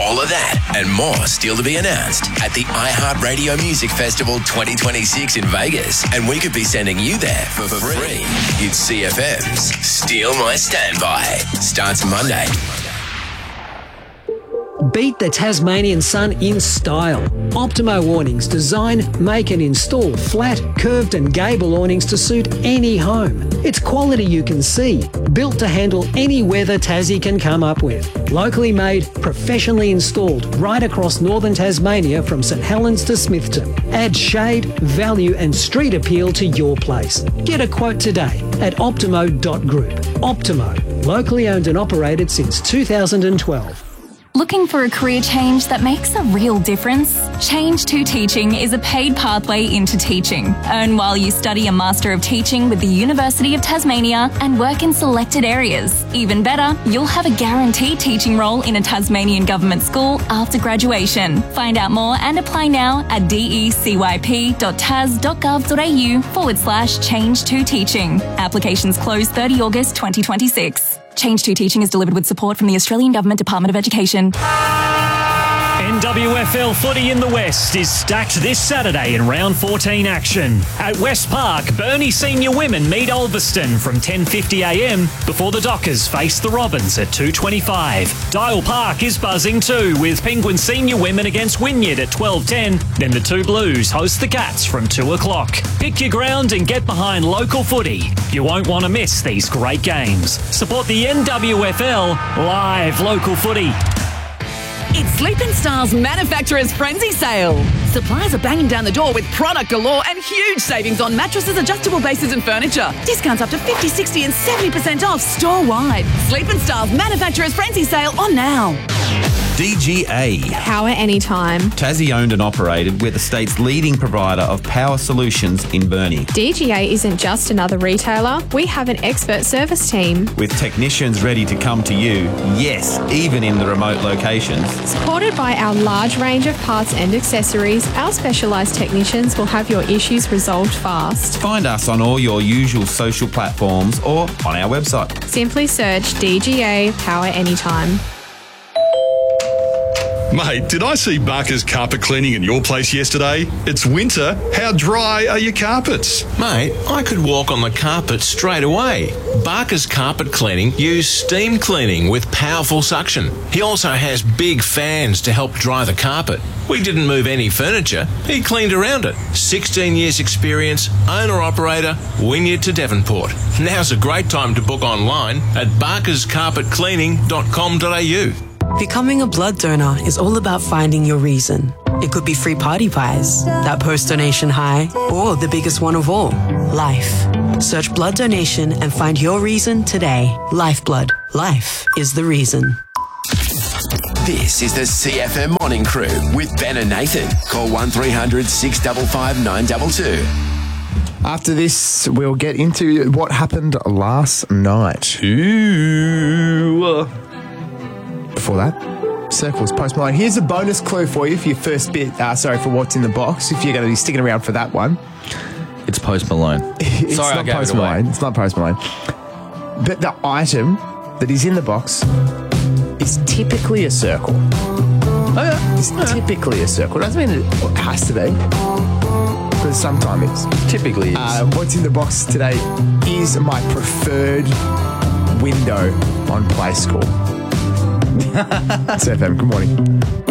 All of that and more still to be announced at the iHeartRadio Music Festival 2026 in Vegas. And we could be sending you there for free. It's CFM's Steal My Standby. Starts Monday. Beat the Tasmanian sun in style. Optimo Awnings design, make and install flat, curved and gable awnings to suit any home. It's quality you can see, built to handle any weather Tassie can come up with. Locally made, professionally installed right across northern Tasmania from St Helens to Smithton. Add shade, value and street appeal to your place. Get a quote today at optimo.group. Optimo, locally owned and operated since 2012. Looking for a career change that makes a real difference? Change to Teaching is a paid pathway into teaching. Earn while you study a Master of Teaching with the University of Tasmania and work in selected areas. Even better, you'll have a guaranteed teaching role in a Tasmanian government school after graduation. Find out more and apply now at decyp.tas.gov.au/change to teaching. Applications close 30 August 2026. Change to Teaching is delivered with support from the Australian Government Department of Education. NWFL footy in the West is stacked this Saturday in round 14 action. At West Park, Burnie Senior Women meet Ulverston from 10:50am before the Dockers face the Robins at 2:25. Dial Park is buzzing too, with Penguin Senior Women against Wynyard at 12:10. Then the two Blues host the Cats from 2 o'clock. Pick your ground and get behind local footy. You won't want to miss these great games. Support the NWFL live local footy. It's Sleep & Style's Manufacturer's Frenzy Sale. Suppliers are banging down the door with product galore and huge savings on mattresses, adjustable bases and furniture. Discounts up to 50, 60 and 70% off store-wide. Sleep & Style's Manufacturer's Frenzy Sale on now. DGA. Power anytime. Tassie owned and operated. We're the state's leading provider of power solutions in Burnie. DGA isn't just another retailer. We have an expert service team. With technicians ready to come to you, yes, even in the remote locations. Supported by our large range of parts and accessories, our specialised technicians will have your issues resolved fast. Find us on all your usual social platforms or on our website. Simply search DGA Power Anytime. Mate, did I see Barker's carpet cleaning in your place yesterday? It's winter. How dry are your carpets? Mate, I could walk on the carpet straight away. Barker's Carpet Cleaning use steam cleaning with powerful suction. He also has big fans to help dry the carpet. We didn't move any furniture. He cleaned around it. 16 years experience, owner-operator, Wynyard to Devonport. Now's a great time to book online at barkerscarpetcleaning.com.au. Becoming a blood donor is all about finding your reason. It could be free party pies, that post-donation high, or the biggest one of all, life. Search blood donation and find your reason today. Lifeblood. Life is the reason. This is the CFM Morning Crew with Ben and Nathan. Call 1300 655 922. After this, we'll get into what happened last night. Ooh. Before that, Circles, Post Malone. Here's a bonus clue for you for your first bit. For what's in the box. If you're going to be sticking around for that one. It's Post Malone. It's Sorry, not Post Malone. It's not Post Malone. But the item that is in the box is typically a circle. It's typically a circle. Doesn't mean it has to be. But sometimes it's. Typically is. What's in the box today is my preferred window on Play School. SFM, good morning.